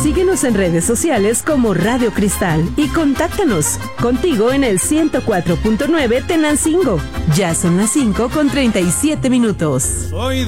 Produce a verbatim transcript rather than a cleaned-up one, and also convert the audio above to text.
Síguenos en redes sociales como Radio Cristal y contáctanos. Contigo en el ciento cuatro punto nueve Tenancingo. Ya son las cinco con treinta y siete minutos. Soy